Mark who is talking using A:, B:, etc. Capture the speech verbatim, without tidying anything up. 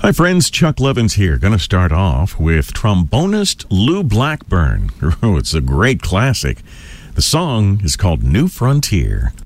A: Hi, friends. Chuck Levins here. Going to start off with trombonist Lou Blackburn. Oh, it's a great classic. The song is called New Frontier.